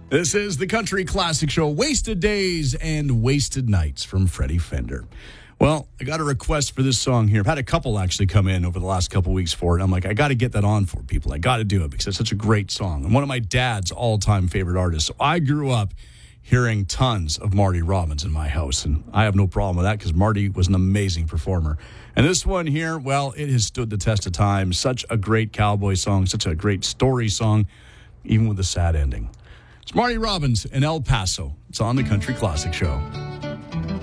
This is the Country Classic Show, Wasted Days and Wasted Nights from Freddie Fender. Well, I got a request for this song here. I've had a couple actually come in over the last couple weeks for it. I'm like, I got to get that on for people. I got to do it because it's such a great song. And one of my dad's all-time favorite artists. So I grew up hearing tons of Marty Robbins in my house, and I have no problem with that because Marty was an amazing performer. And this one here, well, it has stood the test of time. Such a great cowboy song, such a great story song, even with a sad ending. It's Marty Robbins in El Paso. It's on the Country Classic Show.